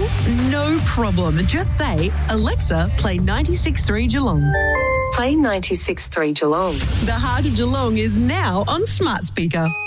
No problem. Just say, Alexa, play 96.3 Geelong. Play 96.3 Geelong. The Heart of Geelong is now on Smart Speaker.